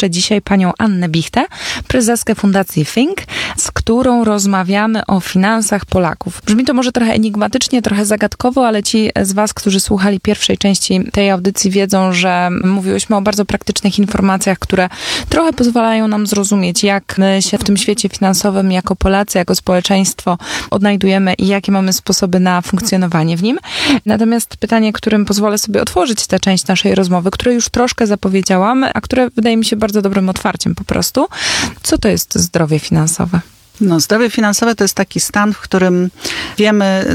goszczę dzisiaj panią Annę Bichtę, prezeskę Fundacji Think, z którą rozmawiamy o finansach Polaków. Brzmi to może trochę enigmatycznie, trochę zagadkowo, ale ci z was, którzy słuchali pierwszej części tej audycji, wiedzą, że mówiłyśmy o bardzo praktycznych informacjach, które trochę pozwalają nam zrozumieć, jak my się w tym świecie finansowym jako Polacy, jako społeczeństwo odnajdujemy i jakie mamy sposoby na funkcjonowanie w nim. Natomiast pytanie, którym pozwolę sobie otworzyć tę część naszej rozmowy, które już troszkę zapowiedziałam, a które wydaje mi się bardzo dobrym otwarciem po prostu. Co to jest zdrowie finansowe? Zdrowie finansowe to jest taki stan, w którym wiemy,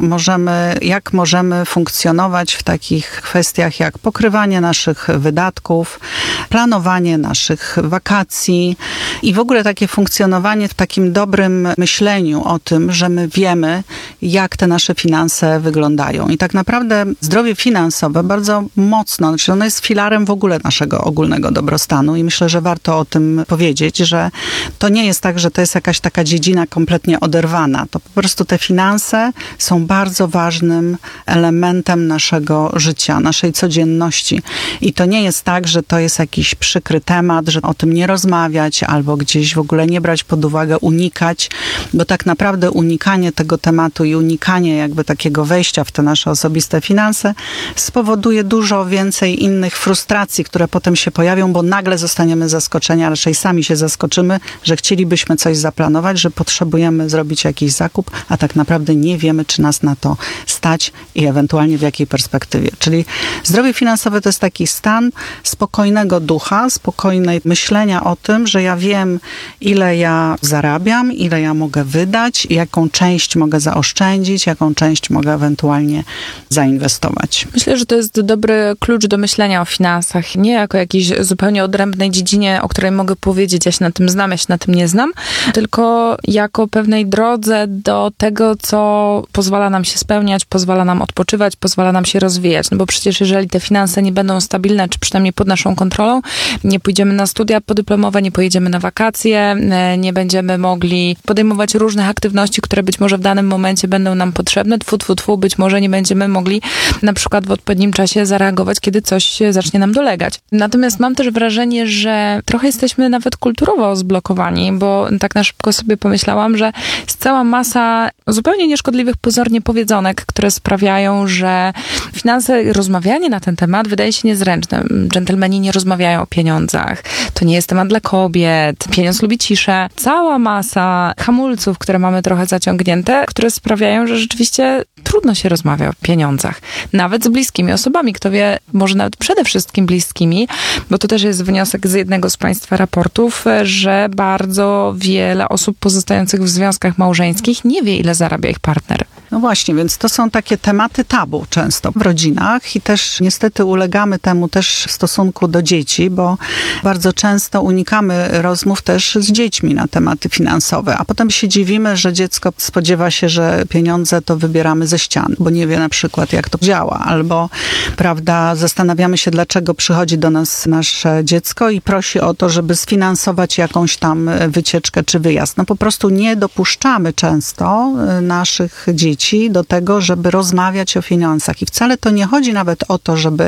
jak możemy funkcjonować w takich kwestiach jak pokrywanie naszych wydatków, planowanie naszych wakacji i w ogóle takie funkcjonowanie w takim dobrym myśleniu o tym, że my wiemy, jak te nasze finanse wyglądają. I tak naprawdę zdrowie finansowe bardzo mocno, ono jest filarem w ogóle naszego ogólnego dobrostanu i myślę, że warto o tym powiedzieć, że to nie jest tak, że to jest jakaś taka dziedzina kompletnie oderwana. To po prostu te finanse są bardzo ważnym elementem naszego życia, naszej codzienności. I to nie jest tak, że to jest jakiś przykry temat, że o tym nie rozmawiać albo gdzieś w ogóle nie brać pod uwagę, unikać, bo tak naprawdę unikanie tego tematu i unikanie jakby takiego wejścia w te nasze osobiste finanse spowoduje dużo więcej innych frustracji, które potem się pojawią, bo nagle zostaniemy zaskoczeni, a raczej sami się zaskoczymy, że chcielibyśmy coś zaplanować, że potrzebujemy zrobić jakiś zakup, a tak naprawdę nie wiemy, czy nas na to stać i ewentualnie w jakiej perspektywie. Czyli zdrowie finansowe to jest taki stan spokojnego ducha, spokojnej myślenia o tym, że ja wiem, ile ja zarabiam, ile ja mogę wydać, jaką część mogę zaoszczędzić, jaką część mogę ewentualnie zainwestować. Myślę, że to jest dobry klucz do myślenia o finansach. Nie jako jakiejś zupełnie odrębnej dziedzinie, o której mogę powiedzieć, ja się na tym znam, ja się na tym nie znam, tylko jako pewnej drodze do tego, co pozwala nam się spełniać, pozwala nam odpoczywać, pozwala nam się rozwijać. No bo przecież jeżeli te finanse nie będą stabilne, czy przynajmniej pod naszą kontrolą, nie pójdziemy na studia podyplomowe, nie pojedziemy na wakacje, nie będziemy mogli podejmować różnych aktywności, które być może w danym momencie będą nam potrzebne. Być może nie będziemy mogli na przykład w odpowiednim czasie zareagować, kiedy coś zacznie nam dolegać. Natomiast mam też wrażenie, że trochę jesteśmy nawet kulturowo zblokowani, bo tak na szybko sobie pomyślałam, że jest cała masa zupełnie nieszkodliwych pozornie powiedzonek, które sprawiają, że finanse, rozmawianie na ten temat wydaje się niezręczne. Dżentelmeni nie rozmawiają o pieniądzach. To nie jest temat dla kobiet. Pieniądz lubi ciszę. Cała masa hamulców, które mamy trochę zaciągnięte, które sprawiają, że rzeczywiście trudno się rozmawia o pieniądzach. Nawet z bliskimi osobami. Kto wie, może nawet przede wszystkim bliskimi, bo to też jest wniosek z jednego z państwa raportów, że bardzo wiele osób pozostających w związkach małżeńskich nie wie, ile zarabia ich partner. No właśnie, więc to są takie tematy tabu często w rodzinach i też niestety ulegamy temu też w stosunku do dzieci, bo bardzo często unikamy rozmów też z dziećmi na tematy finansowe, a potem się dziwimy, że dziecko spodziewa się, że pieniądze to wybieramy ze ścian, bo nie wie na przykład, jak to działa, albo zastanawiamy się, dlaczego przychodzi do nas nasze dziecko i prosi o to, żeby sfinansować jakąś tam wycieczkę czy wyjazd. No po prostu nie dopuszczamy często naszych dzieci do tego, żeby rozmawiać o finansach. I wcale to nie chodzi nawet o to, żeby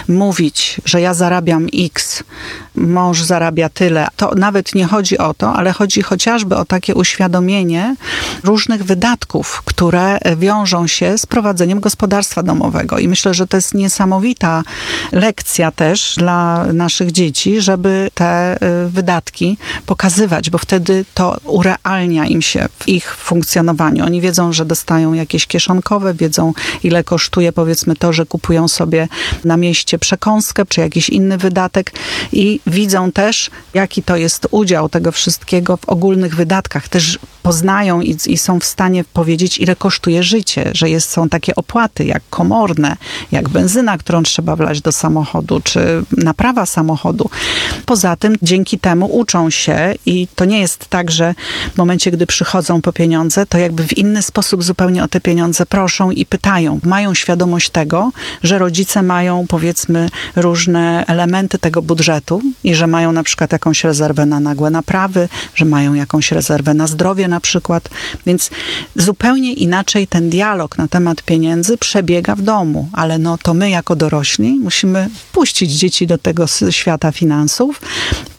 mówić, że ja zarabiam X, mąż zarabia tyle. To nawet nie chodzi o to, ale chodzi chociażby o takie uświadomienie różnych wydatków, które wiążą się z prowadzeniem gospodarstwa domowego. I myślę, że to jest niesamowita lekcja też dla naszych dzieci, żeby te wydatki pokazywać, bo wtedy to urealnia im się w ich funkcjonowaniu. Oni wiedzą, że dostają jakieś kieszonkowe, wiedzą, ile kosztuje powiedzmy to, że kupują sobie na mieście przekąskę, czy jakiś inny wydatek i widzą też, jaki to jest udział tego wszystkiego w ogólnych wydatkach. Też poznają i są w stanie powiedzieć, ile kosztuje życie, że są takie opłaty jak komorne, jak benzyna, którą trzeba wlać do samochodu, czy naprawa samochodu. Poza tym dzięki temu uczą się i to nie jest tak, że w momencie, gdy przychodzą po pieniądze, to jakby w inny sposób zupełnie o te pieniądze proszą i pytają. Mają świadomość tego, że rodzice mają powiedzmy różne elementy tego budżetu i że mają na przykład jakąś rezerwę na nagłe naprawy, że mają jakąś rezerwę na zdrowie na przykład. Więc zupełnie inaczej ten dialog na temat pieniędzy przebiega w domu. Ale no to my jako dorośli musimy wpuścić dzieci do tego świata finansów